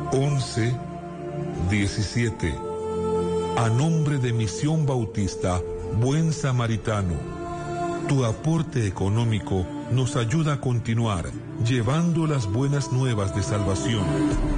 11-17. A nombre de Misión Bautista Buen Samaritano, tu aporte económico nos ayuda a continuar llevando las buenas nuevas de salvación.